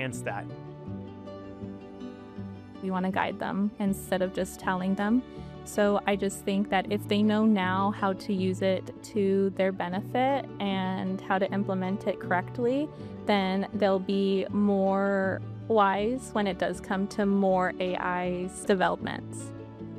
enhance that. We want to guide them instead of just telling them. So I just think that if they know now how to use it to their benefit and how to implement it correctly, then they'll be more wise when it does come to more AI's developments.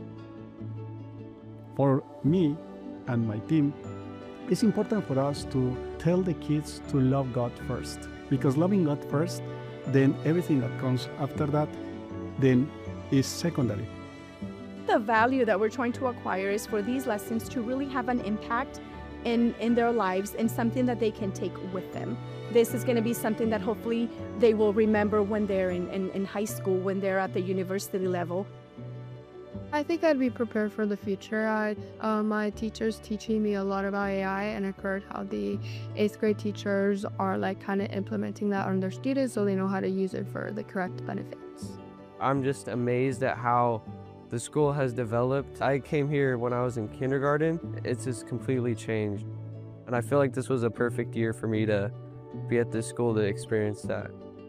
For me and my team, it's important for us to tell the kids to love God first, because loving God first, then everything that comes after that, then is secondary. The value that we're trying to acquire is for these lessons to really have an impact in their lives and something that they can take with them. This is going to be something that hopefully they will remember when they're in high school, when they're at the university level. I think I'd be prepared for the future. My teacher's teaching me a lot about AI, and I've heard how the 8th grade teachers are kind of implementing that on their students so they know how to use it for the correct benefits. I'm just amazed at how the school has developed. I came here when I was in kindergarten. It's just completely changed. And I feel like this was a perfect year for me to be at this school to experience that.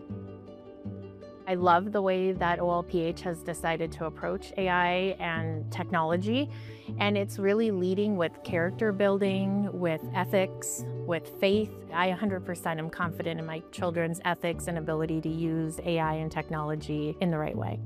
I love the way that OLPH has decided to approach AI and technology, and it's really leading with character building, with ethics, with faith. I 100% am confident in my children's ethics and ability to use AI and technology in the right way.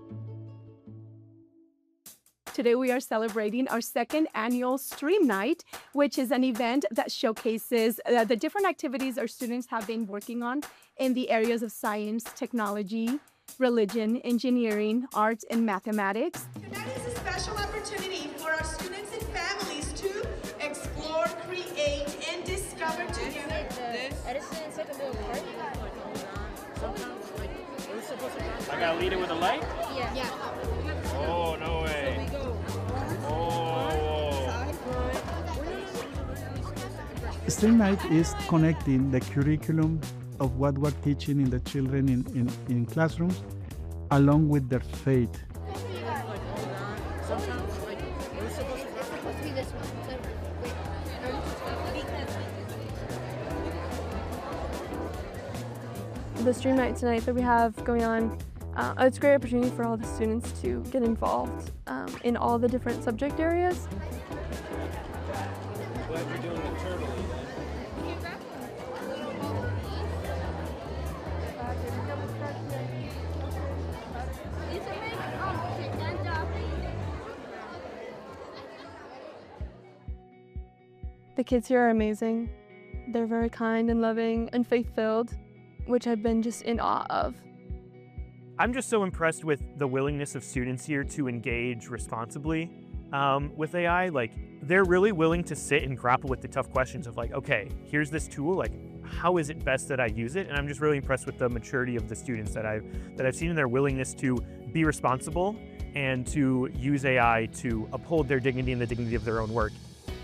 Today we are celebrating our second annual Stream Night, which is an event that showcases the different activities our students have been working on in the areas of science, technology, religion, engineering, arts, and mathematics. Tonight is a special opportunity for our students and families to explore, create, and discover together. I gotta lead it with a light? Yeah. Oh, no way. STEAM Night is connecting the curriculum of what we're teaching in the children in classrooms along with their faith. The Stream Night tonight that we have going on, it's a great opportunity for all the students to get involved in all the different subject areas. Glad you're doing the turtle. The kids here are amazing. They're very kind and loving and faith-filled, which I've been just in awe of. I'm just so impressed with the willingness of students here to engage responsibly with AI. They're really willing to sit and grapple with the tough questions of okay, here's this tool, how is it best that I use it? And I'm just really impressed with the maturity of the students that I've seen, and their willingness to be responsible and to use AI to uphold their dignity and the dignity of their own work.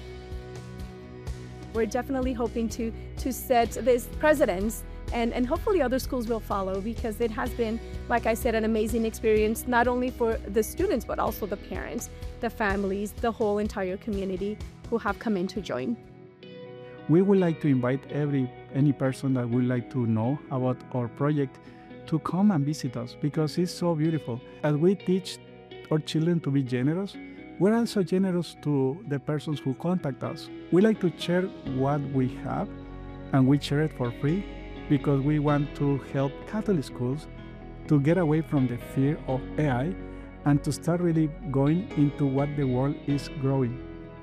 We're definitely hoping to set this precedence, and hopefully other schools will follow, because it has been, like I said, an amazing experience, not only for the students, but also the parents, the families, the whole entire community who have come in to join. We would like to invite any person that would like to know about our project to come and visit us, because it's so beautiful. As we teach our children to be generous, we're also generous to the persons who contact us. We like to share what we have, and we share it for free, because we want to help Catholic schools to get away from the fear of AI and to start really going into what the world is growing.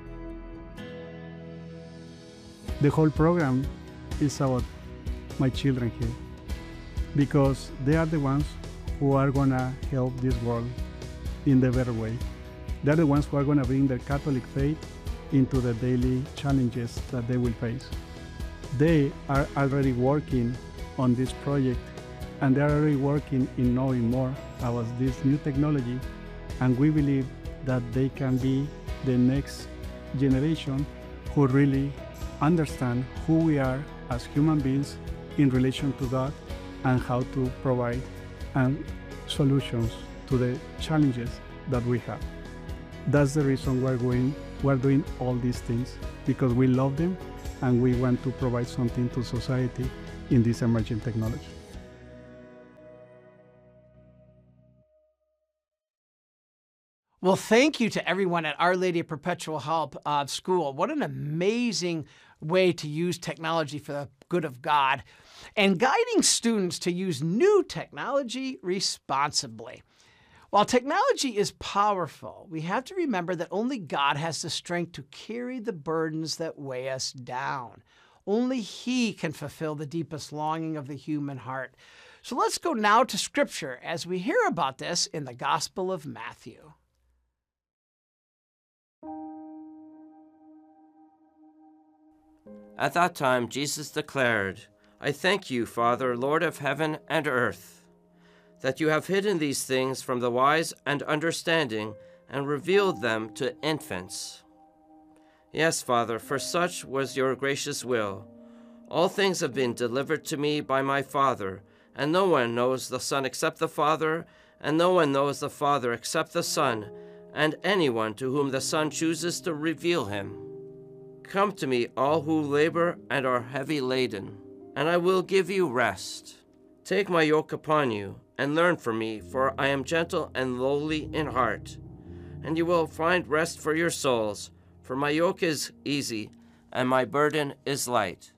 The whole program is about my children here, because they are the ones who are gonna help this world in the better way. They're the ones who are gonna bring their Catholic faith into the daily challenges that they will face. They are already working on this project, and they are already working in knowing more about this new technology, and we believe that they can be the next generation who really understand who we are as human beings in relation to God, and how to provide solutions to the challenges that we have. That's the reason we're doing all these things, because we love them and we want to provide something to society in this emerging technology. Well, thank you to everyone at Our Lady of Perpetual Help School. What an amazing way to use technology for the good of God and guiding students to use new technology responsibly. While technology is powerful, we have to remember that only God has the strength to carry the burdens that weigh us down. Only He can fulfill the deepest longing of the human heart. So let's go now to Scripture as we hear about this in the Gospel of Matthew. At that time, Jesus declared, I thank you, Father, Lord of heaven and earth, that you have hidden these things from the wise and understanding and revealed them to infants. Yes, Father, for such was your gracious will. All things have been delivered to me by my Father, and no one knows the Son except the Father, and no one knows the Father except the Son, and anyone to whom the Son chooses to reveal him. Come to me, all who labor and are heavy laden, and I will give you rest. Take my yoke upon you, and learn from me, for I am gentle and lowly in heart, and you will find rest for your souls, for my yoke is easy, and my burden is light.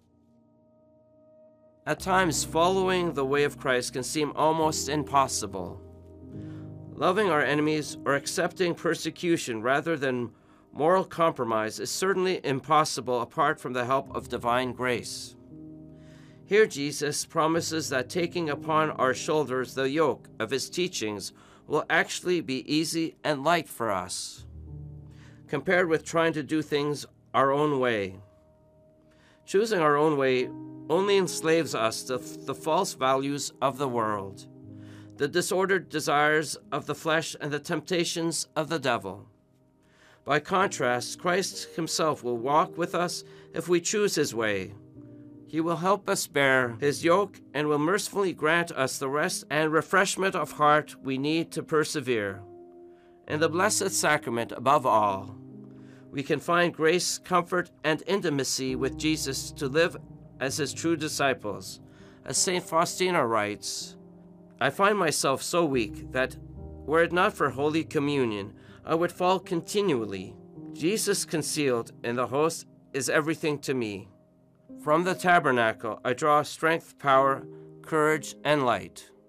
At times, following the way of Christ can seem almost impossible. Loving our enemies or accepting persecution rather than moral compromise is certainly impossible apart from the help of divine grace. Here Jesus promises that taking upon our shoulders the yoke of his teachings will actually be easy and light for us, compared with trying to do things our own way. Choosing our own way only enslaves us to the false values of the world, the disordered desires of the flesh and the temptations of the devil. By contrast, Christ himself will walk with us if we choose his way. He will help us bear his yoke and will mercifully grant us the rest and refreshment of heart we need to persevere. In the Blessed Sacrament, above all, we can find grace, comfort, and intimacy with Jesus to live as his true disciples. As St. Faustina writes, I find myself so weak that, were it not for Holy Communion, I would fall continually. Jesus concealed in the host is everything to me. From the tabernacle I draw strength, power, courage, and light.